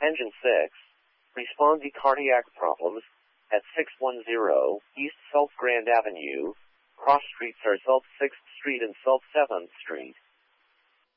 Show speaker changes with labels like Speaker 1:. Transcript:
Speaker 1: Engine 6. Respond to cardiac problems at 610 East South Grand Avenue. Cross streets are South 6th Street and South 7th Street.